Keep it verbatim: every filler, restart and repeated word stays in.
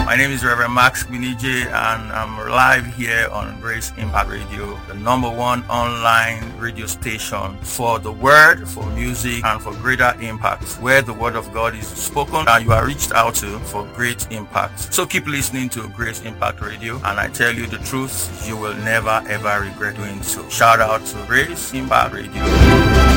My name is Reverend Max Binije, and I'm live here on Grace Impact Radio, the number one online radio station for the word, for music, and for greater impact, where the word of God is spoken and you are reached out to for great impact. So keep listening to Grace Impact Radio, and I tell you the truth, you will never ever regret doing so. Shout out to Grace Impact Radio.